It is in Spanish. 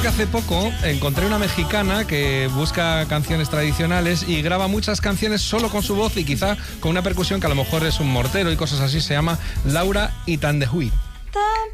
Hace poco encontré una mexicana que busca canciones tradicionales y graba muchas canciones solo con su voz y quizá con una percusión que a lo mejor es un mortero y cosas así. Se llama Laura Itandehui.